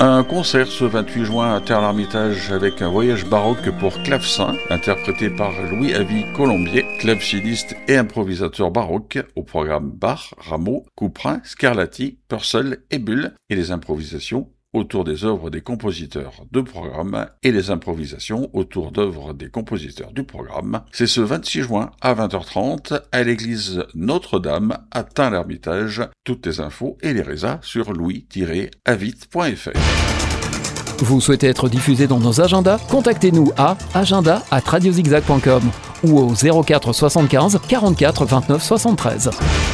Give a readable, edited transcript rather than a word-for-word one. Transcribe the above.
Un concert ce 28 juin à Terre-l'Hermitage avec un voyage baroque pour clavecin, interprété par Louis Avy Colombier, claveciniste et improvisateur baroque, au programme Bach, Rameau, Couperin, Scarlatti, Purcell et Bull, et les improvisations autour des œuvres des compositeurs de programme et les improvisations autour d'œuvres des compositeurs du programme. C'est ce 26 juin à 20h30 à l'église Notre-Dame à Tain-l'Hermitage. Toutes les infos et les résas sur louis-avit.fr. Vous souhaitez être diffusé dans nos agendas? Contactez-nous à agenda@radiozigzag.com ou au 04 75 44 29 73.